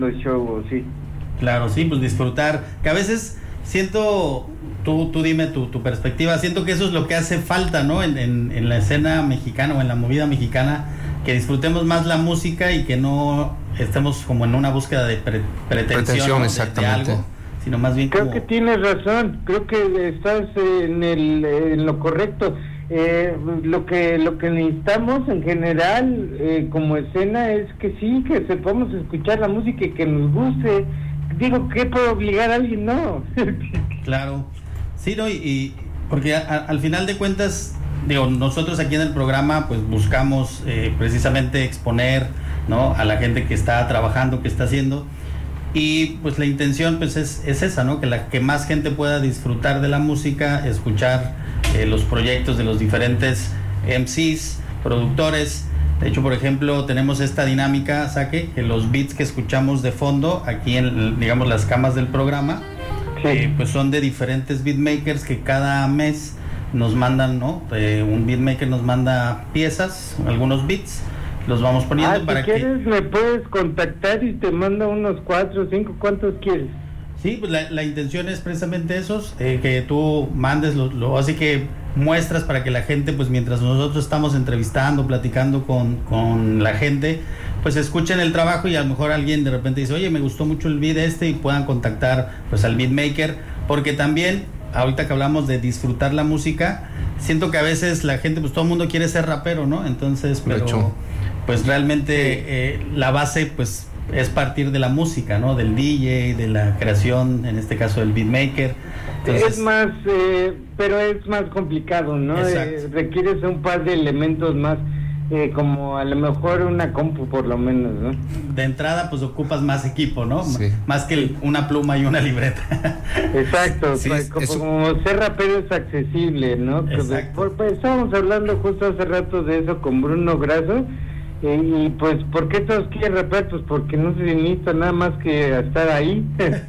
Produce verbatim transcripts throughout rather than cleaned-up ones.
show, sí. Claro, sí, pues disfrutar, que a veces siento, tú, tú dime tu, tu perspectiva, siento que eso es lo que hace falta, ¿no? En, en, en la escena mexicana o en la movida mexicana, que disfrutemos más la música y que no estemos como en una búsqueda de pre, pretensión, pretensión, ¿no? exactamente. de, de algo, sino más bien creo como... que tienes razón, creo que estás en el en lo correcto. Eh, lo que lo que necesitamos en general eh, como escena es que sí, que sepamos escuchar la música y que nos guste. Digo, ¿qué puede obligar a alguien? No. Claro, sí, no, y, y porque a, a, al final de cuentas, digo, nosotros aquí en el programa pues buscamos eh, precisamente exponer, ¿no? A la gente que está trabajando, que está haciendo, y pues la intención pues es, es esa, ¿no? Que la que más gente pueda disfrutar de la música, escuchar eh, los proyectos de los diferentes M Cs, productores. De hecho, por ejemplo, tenemos esta dinámica, Saque, que los beats que escuchamos de fondo aquí en, digamos, las camas del programa, sí. eh, pues son de diferentes beatmakers que cada mes nos mandan, ¿no? Eh, un beatmaker nos manda piezas, algunos beats, los vamos poniendo ah, para si que... quieres me puedes contactar y te mando unos cuatro o cinco, ¿cuántos quieres? Sí, pues la, la intención es precisamente esos, eh, que tú mandes, lo, lo, así que muestras para que la gente, pues mientras nosotros estamos entrevistando, platicando con, con la gente, pues escuchen el trabajo y a lo mejor alguien de repente dice, oye, me gustó mucho el beat este, y puedan contactar pues al beatmaker, porque también, ahorita que hablamos de disfrutar la música, siento que a veces la gente, pues todo el mundo quiere ser rapero, ¿no? Entonces, pero pues realmente eh, la base, pues es partir de la música, ¿no? Del D J, de la creación, en este caso del beatmaker. Entonces, es más, eh, pero es más complicado, ¿no? Eh, requieres un par de elementos más, eh, como a lo mejor una compu por lo menos, ¿no? De entrada, pues ocupas más equipo, ¿no? Sí. Más que una pluma y una libreta. Exacto, sí, pues, como, eso... como ser rapero es accesible, ¿no? Exacto. Pues, pues, estábamos hablando justo hace rato de eso con Bruno Grasso. Y pues, ¿por qué todos quieren rapear? Pues porque no se necesita nada más que estar ahí.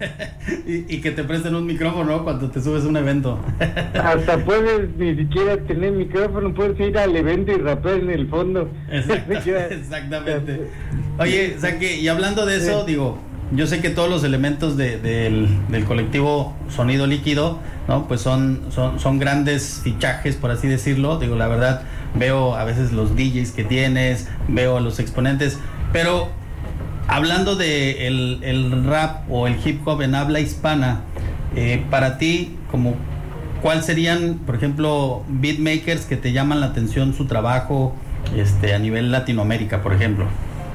y, y que te presten un micrófono cuando te subes a un evento. Hasta puedes ni siquiera tener micrófono, puedes ir al evento y rapear en el fondo. Exacto, exactamente. Oye, Saque, y hablando de eso, sí. digo, yo sé que todos los elementos de, de, del, del colectivo Sonido Líquido, ¿no? Pues son, son, son grandes fichajes, por así decirlo. Digo, la verdad, veo a veces los D Js que tienes, veo a los exponentes, pero hablando de el, el rap o el hip hop en habla hispana, eh, para ti, como ¿cuál serían, por ejemplo, beatmakers que te llaman la atención su trabajo este, a nivel Latinoamérica, por ejemplo?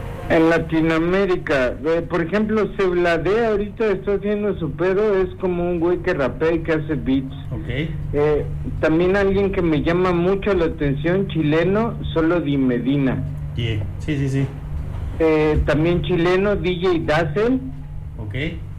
En Latinoamérica, eh, por ejemplo, Seblade ahorita está haciendo su pedo, es como un güey que rapea y que hace beats. Okay. Eh, también alguien que me llama mucho la atención, chileno, Solo Di Medina. Yeah. Sí, sí, sí. Eh, también chileno, D J Dazzle. Ok.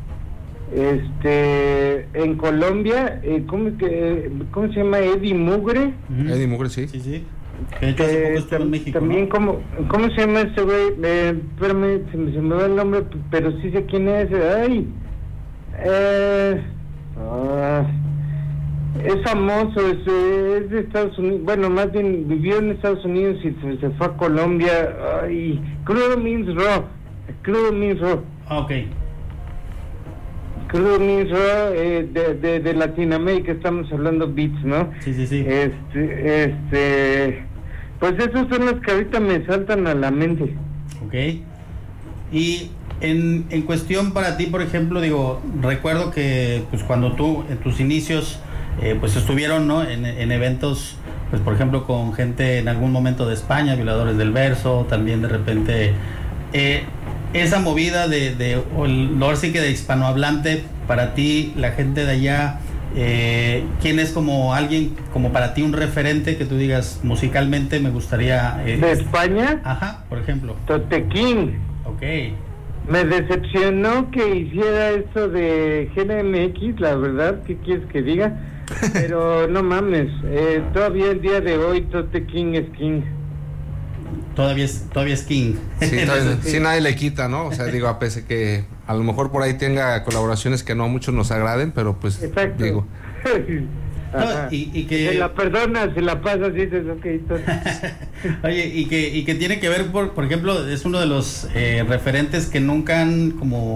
Este, en Colombia, eh, ¿cómo, que, ¿cómo se llama? Eddie Mugre. Uh-huh. Eddie Mugre, sí. Sí, sí. Que de hecho hace poco estuvo en México, también, ¿no? ¿cómo, ¿cómo se llama ese güey? Eh, espérame, se me, se me va el nombre, pero sí sé quién es. Ay, eh, ah, es famoso, es, es de Estados Unidos. Bueno, más bien vivió en Estados Unidos y se, se fue a Colombia. Ay, Crudo Means Raw. Crudo Means Raw. Ah, ok. Crudo Means Raw, eh, de, de, de Latinoamérica estamos hablando beats, ¿no? Sí, sí, sí. Este, este, pues esos son los que ahorita me saltan a la mente. Ok. Y en, en cuestión para ti, por ejemplo, digo, recuerdo que pues cuando tú, en tus inicios, eh, pues estuvieron, ¿no? En, en eventos, pues por ejemplo, con gente en algún momento de España, Violadores del Verso, también de repente... Eh, esa movida de, de o el, ahora sí que de hispanohablante, para ti, la gente de allá, eh, ¿quién es como alguien, como para ti un referente que tú digas musicalmente me gustaría? Eh, ¿De España? Ajá, por ejemplo. Tote King. Ok. Me decepcionó que hiciera eso de G M X, la verdad, ¿qué quieres que diga? Pero no mames, eh, todavía el día de hoy Tote King es King. Todavía es, todavía es King. Sí, todavía, sí, nadie le quita, ¿no? O sea, digo, a pesar que a lo mejor por ahí tenga colaboraciones que no a muchos nos agraden, pero pues, exacto. digo. No, y, y que... Se la perdona, se la pasa, así dices, ok, entonces... Oye, y que, y que tiene que ver, por, por ejemplo, es uno de los eh, referentes que nunca han como